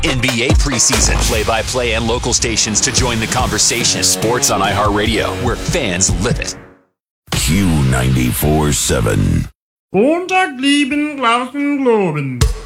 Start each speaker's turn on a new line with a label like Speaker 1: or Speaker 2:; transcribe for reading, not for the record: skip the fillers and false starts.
Speaker 1: NBA preseason, play-by-play, and local stations to join the conversation. Sports on iHeartRadio, where fans live it.
Speaker 2: Q94.7.
Speaker 3: Montag lieben Glauben, Globen.